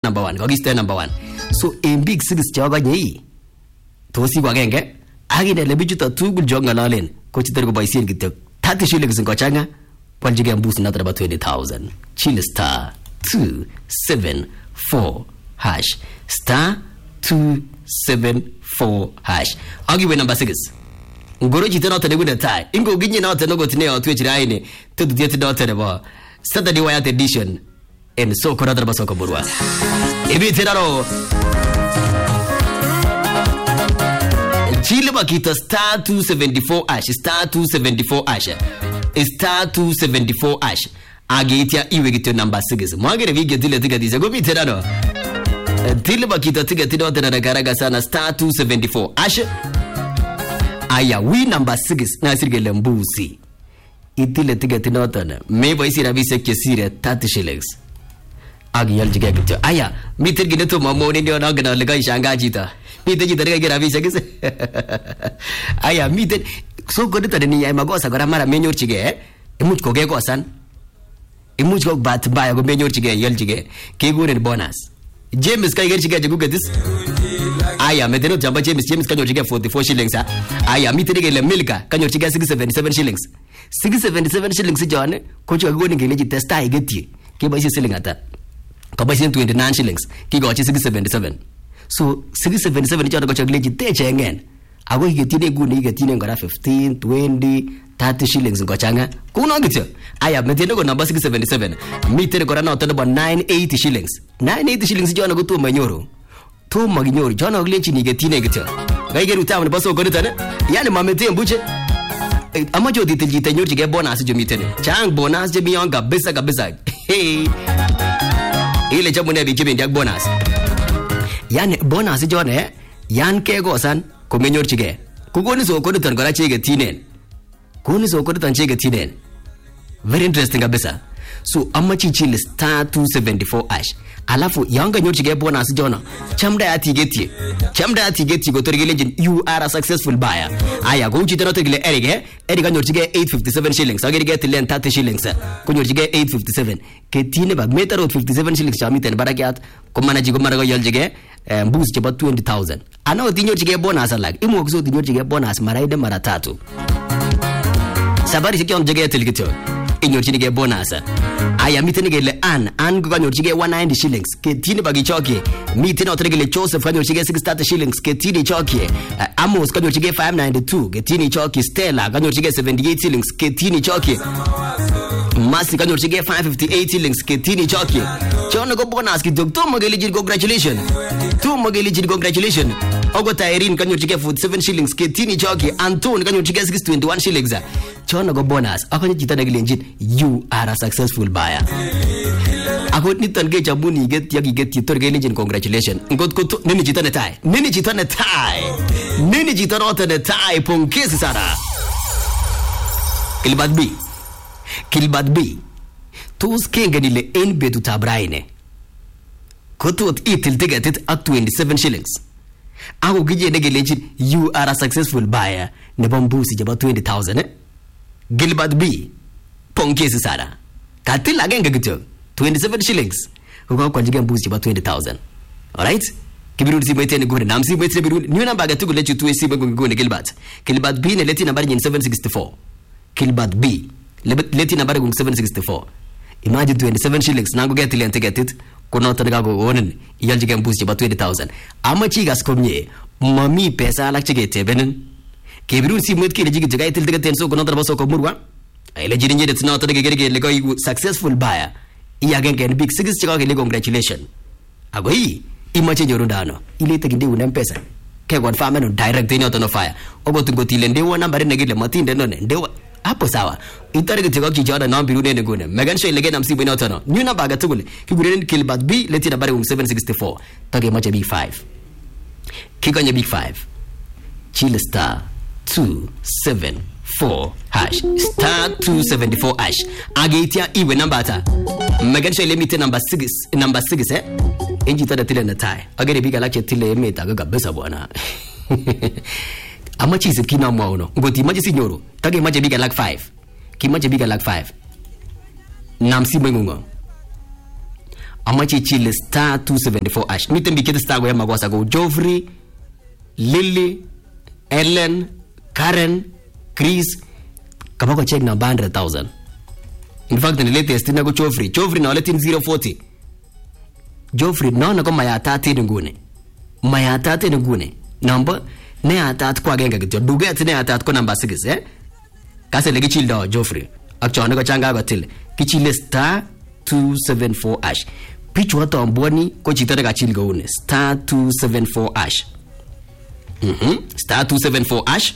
number 1 kokiste number 1 so in big six choga nyei tosi kwa genge agine le bichuta tugul jonga lalen ko chitar ko baisien kityo 30 shillings ngo changa kwaljige mbusi na about 20,000 chill star 274 hash star 274 hash agi we number 6 ngoro jitana tane gune tai ingo ginye na tane go tine otwe chiraine tudu diet dot ba Saturday White edition en soko radar basoko burwa ebi tiraro chile bakita star 274 hash star 274 hash star 274 hash agitia iwe gito number 6 mwagere vige dile tiga dize gobi tiraro dile bakita tiga tido tena garaga sana star 274 hash aya we number 6 na sirgele mbusi itile tiga tido tena mebo isira bise kesire 30 shillings agi yal jige gito aya mitir gine to mamoni ndio na gana lega shanga jita mitir jita lega gira bise kese aya mitir so godita ni ya magosa gara mara menyor chige imuch ko ge gosan imuch ko bat baya go menyor chige yal jige ke gure bonus James kai gerchige jagu gedis aya medeno jamba James kanyor chige 44 shillings aya mitir ge le milka kanyor chige 677 shillings 677 shillings jone ko chwa go ni gele ji testa igeti ke ba isi shilling ata kabasi 29 shillings kigochi 677 so 677 jona gocha gleji teche ngen ago igetine guni igetine ngora 15 20 30 shillings ngochanga kuno ngityo aya metene go number 677 mitere gora na otene ba 980 shillings 980 shillings jona go to manyoro to maginyoro jona gleji ni igetine ngityo gaigeru tamu baso go ditane yani mamete mbuche amajo ditilji tenyor jige bonus jo mitene chang bonus je biyonga kabisa hey ile jamu ne bikibe ndak bonus yani bonus jone yan ke gosan ko menyor chige kugoni so ko tan gora chige tinen kuni so ko tan chige tinen very interesting kabisa so amma chichile star 274 ash alafu yanga nyor chige bonus jona chamda ya tigeti go torgele jin you are a successful buyer aya go uchi tan torgele erige nyor chige 857 shillings agere get 30 shillings ko nyor chige 857 ke tine bag metero 57 shillings chamiten barakat ko manaji go marago yol jige boost about 20,000 ana tinyor chige bonus alag imo ko tinyor chige bonus maraide mara tatu sabari sikyon jige telgito inyor chige bonus aya mitene gele an go nyor chige 190 shillings ke tine bagi choke mitene otrigele Joseph kanyor chige 630 shillings ke tine choke Amos kanyor chige 592 ke tine choke Stella kanyor chige 78 shillings ke tine choke Masi kanyor chige 558 shillings ke tine choke chono go bonus ki doctor mageli jir congratulations ogo Tairin kanyor chige 47 shillings ke tine choke Anton kanyor chige 621 shillings chono go bonus akonye jitana gilenjin you are a successful buyer akot nitan ge jabuni get yitor gilenjin congratulations ngot ko nini jitana tai pongezi sana kilbad b tos kengani le en bedu tabraine kotot itil tigetit at 27 shillings ako gije ne gilenjin you are a successful buyer ne bombusi jaba 20,000 Gilbert B pongezi sana katila genge gito 27 shillings uko kwa jige mbuzi ba 20,000 alright kibiru si metene gune namsi metene biru new number ga tugu lechu tuwe si gune Gilbert B ne leti number 764 Gilbert B leti number 764 imagine 27 shillings nango get lente getit kono tanaga go wonen iyal jige mbuzi ba 20,000 amachi gas komye mami pesa alak chige tebenen kebiru si met kile jige jaga itil tiga tenso kono tarba so ko murwa ile jirinje det na tade gerege le ko successful buyer iya gengen big six chiga ke le congratulations agoi imache nyorundano ile teginde una pesa ke gon fameno direct ni otono fire ogo tungo tile ndewo nambare negile matinde none ndewo hapo sawa itare gitigo kijana na mbiru nene gune megan show ile gena msibo ni otono new number ga tugule kigurene Kilbert B leti nambare 764 tage mache B5 kiganye B5 chill star 274 hash star 274 hash ageitia iwe number ata megan show ile mite number 6 enji tada tile na tai agere biga lache tile meta ga besa bwana amachi zikina mwaono ngoti maji sinyoro tage maji biga like 5 ki maji biga like 5 namsi mwengungo amache ichile star 274 hash. Miten biik chetestai koyai makosa kou Joffrey, Lily, Ellen, Karen, Chris kaba ko check number 100,000. In fact the latest na ko Joffrey na letin 040. Joffrey naona ko mayata ngune. Mayata ngune. Number ne atat ko agenge kityo. Duget ne atat ko number 6 Kase legi childo Joffrey. Actually ko changa ko til. Kichile star 274 hash. Pitch watu amboni ko chito daga chil go une star 274 hash. Star 274 hash.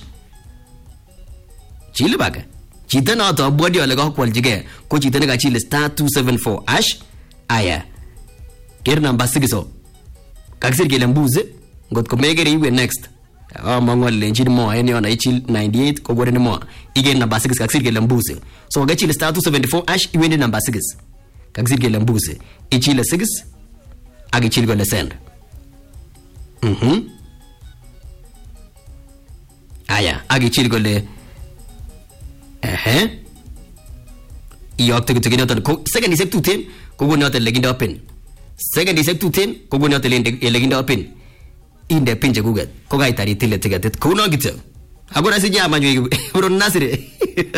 Chile baga. Chito na to amboni wala ko kwal jige ko chito daga chile star 274 hash. Aya. Ker number 6 so. Kaksir kele mbuze ngot ko megere iwe next. Mangol lenjin mo eni ona ichil 98 ko gore ni mo. Igen number 6 kaksir kele mbuze. So ga chile star 274 hash iwe ni number 6. Kaksir kele mbuze. Ichile 6 agi chile go le send. Aya agi chile go le Iyok to get out ko second is to 10 ko go not legend open. Second is to 10 ko go not legend open. In the pinche Google ko ga itari tile tigatet ko no gito. Agora si llama yo bro nasire.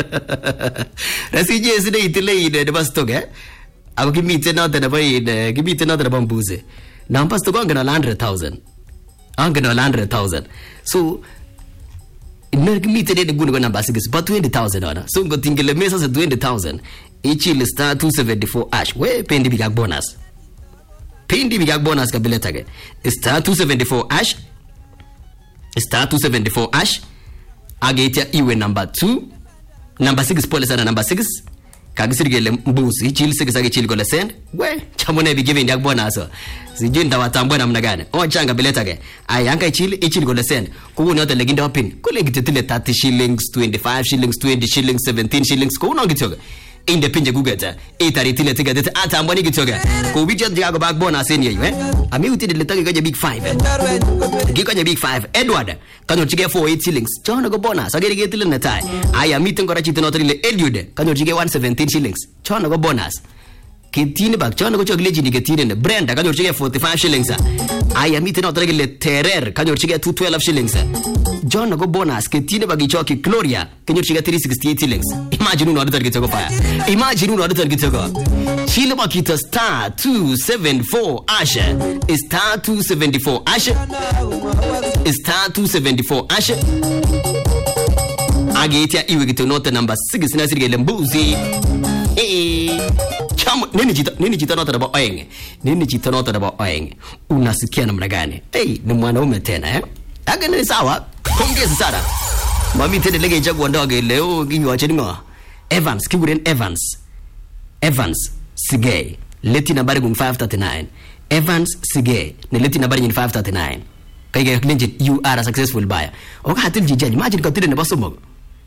Rasije side itile ide de bastoge. Ago kimite not the boy de kimite not the bambuze. Nampas to go ngana 100,000. Angana 100,000. So kimite de gungo number 6 but 20,000 ona. So go tingele mesa se 20,000. Ichi star 274 hash. We pendi bigak bonus. Pendi bigak bonus kabile tage. Star 274 hash. Star 274 hash. Agetia iwe number 2. Number 6 police na number 6. Kagisirigele mbuzi ichi 6 age chili go send. We chamone bi giving yak bonus. Sijui ndawatambwa namna gani. Changa bileta ge. Ayanga ichili go send. Ku no the legend open. Ku legitile 30 shillings, 25 shillings, 20 shillings, 17 shillings. Ku no gitoga. In the pinje gugeta. Itari tile tiga det atambwani gitoga. Ku bijat jago back bonus en yewe. Ami uti de letagi ga big 5. Giko ga big 5. Edward. Kanyo chige 48 shillings. Chono go bonus. Agere getile netai. Aya miten gora chite notrile Eliud. Kanyo chige 117 shillings. Chono go bonus. Kitini bak chono go chogle ni kitini ne Brenda kanyo chige 45 shillings. Aya miten notrile Terrer kanyo chige 212 shillings. John go bonus kitini bak ichoki Gloria kanyo chige 368 shillings. Imagine uno adar gitego fire. Imagine uno adar gitego. Chile bakita star 274 hash. Star 274 hash. Star 274 hash. Agetia iwe gito note number 6 na sirgele mbuzi. Nini jita nota ba oenge. Nini jita nota ba oenge. Unasikia namna gani? Ni mwanaume tena Aga ni sawa. Pongezi sana. Mami tende lege jagu ndoge leo giwa cheningo. Evans Kiguren Evans Sige. Leti nambari 539. Evans Sige. Ni leti nambari 539. Kaya klinjit you are a successful buyer. Oka hatil jijani. Imagine katile ne basomog.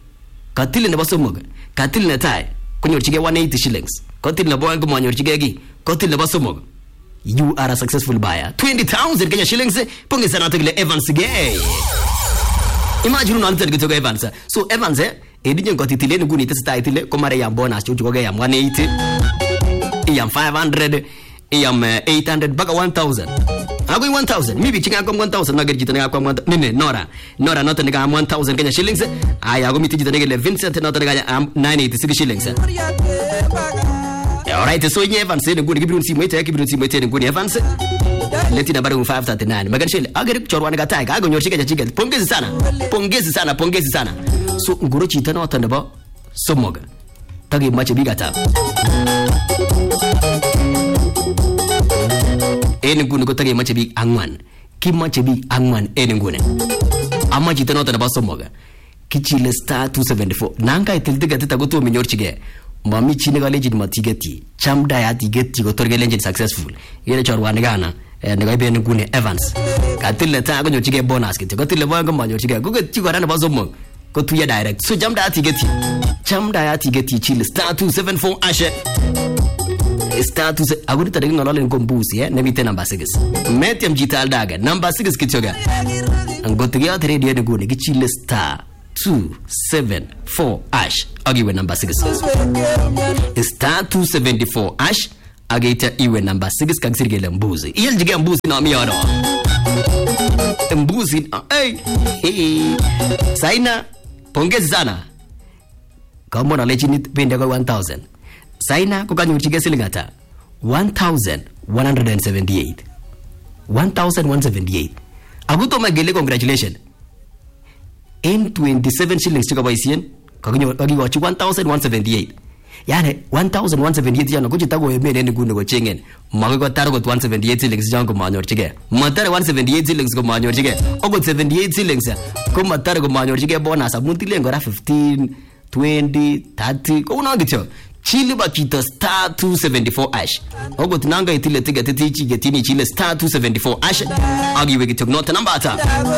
Katile ne tai. Kunyor chige 180 shillings. Kotil na boy gumo nyor chige gi. Kotil na basomog. You are a successful buyer. 20,000 Kenya shillings. Pongezi sana tugile Evans Sige. Imagine uno alter gitoga Evans. So Evans edinyo ngotitile nguni testa itile komare ya bonus chuko ga ya 180. Iyam 500. Iyam 800 baga 1,000. Ago 1,000. Maybe chinga kom 1,000 na gerjita nga kom 1,000. Nene Nora not nga 1,000 Kenya shillings. Aya go mitijita nga Vincent not nga 986 shillings. Alright, so nye Evans nguni kibirun si mwete nguni Evans. Leti nambari 539. Maganishele agere chorwa nga taiga ago nyorshika chiga. Pongezi sana. So nguro chita na watanda ba somoga. Tagi mache bigata. Eni ngune ko tagi mache big angwan. Ki mache big angwan eni ngune. Ama chita na watanda ba somoga. Kichile star 274. Nanga itildiga tita goto minyorchige. Mami chine gale jid matigeti. Chamda ya tigeti go torge lenjin successful. Yele chorwa ngana. Nega ibe ngune Evans. Katile ta go nyorchige bonus kiti. Katile ba go manyorchige. Go chiko rana ba somoga. Go to ya direct. So chamda ya tigeti chile star 274 ashe. Star 2 agurita degi ngolole ngombusi nebite number 6. Metiam jital daga number 6 kityoga. Ngotiga ya radio ngune kichile star 274 hash. I'll give you number 6. Star 274 hash. ageita iwe number 6 kakisir kele mbuzi. Iyeljige mbuzi na miyono. Mbuzi Saina pongezi sana. Kama unalechini pende kwa 1000. Saina kukanyorchige siling ata 1178. 1178. Aguto magele congratulations. In 27 shillings chikaboisien kagiwachi 1178. Yani 1178 yana kuchitago emene ni kuno chengen. Magiko taro 178 shillings jango manyorchige. Matare 178 shillings ko manyorchige. Ogo 78 shillings ko matare ko manyorchige bonus amuntile ngora 15 20 30 ko uno gicho. Chile bakita star 274 ash. Ogo tinanga itile tiga titichi getini chile star 274 ash. Agi wegito nota number ata.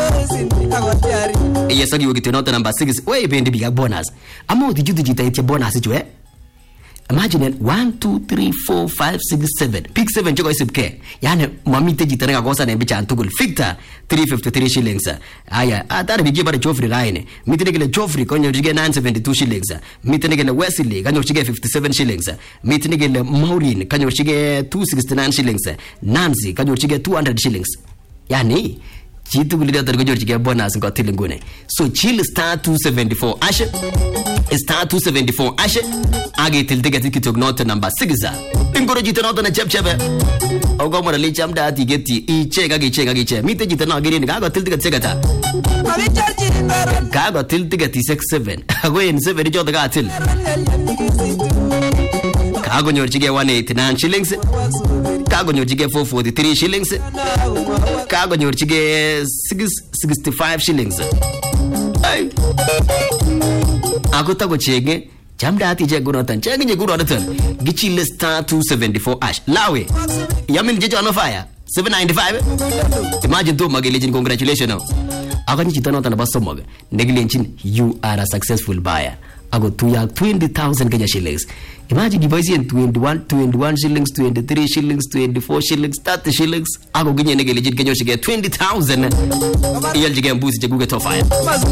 Yes, agi wegito nota number 6. Wey bendi biga bonus. Amo dijita ite bonus chwe. Imagine 1 2 3 4 5 6 7. Pick 7 choko isipke. Yani mamite jitana kosa na bicha antugul. Victor 353 shillings. Aya, atare bigi bare Joffrey line. Mitinegele Joffrey kanyorchige 972 shillings. Mitinegele Wesley kanyorchige 57 shillings. Mitinegele Maureen kanyorchige 269 shillings. Nancy kanyorchige 200 shillings. Yani chitu kulida tar kanyorchige bonus ngotile ngune. So chill star 274 ashe. Star 274 ashe. Age til ticket kitok note number 6 ingoro jita note na chep ogo mara le chamda ati geti I chega mite jita na giri ga til ticket segata ga til ticket 67 ago en 7 jota ga til ka go nyorchige 189 shillings ka go nyorchige 443 shillings ka go nyorchige 665 shillings ay ago tago chege Jamda ati je gunotan chegi je gunotan gichile star 274 ash lawe yamin je on fire 795 imagine to magelejin congratulations agani chitano tan basomog neglinchin you are a successful buyer ago to ya 20,000 Kenya shillings imagine device 21 shillings 23 shillings 24 shillings 30 shillings ago ginye negelejin Kenya shige 20,000 iyal jige mbuzi je guge to fire